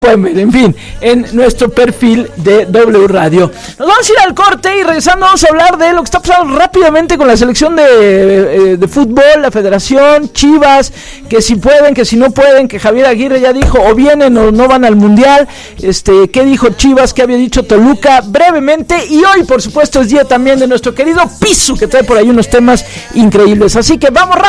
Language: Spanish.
pueden ver, en fin, en nuestro perfil de W Radio. Nos vamos a ir al corte y regresando vamos a hablar de lo que está pasando rápidamente con la selección de fútbol, la federación, Chivas, que si pueden, que si no pueden, que Javier Aguirre ya dijo o vienen o no van al Mundial, qué dijo Chivas, qué había dicho Toluca, brevemente, y hoy por supuesto es día también de nuestro querido Pisu, que trae por ahí unos temas increíbles, así que vamos rápido.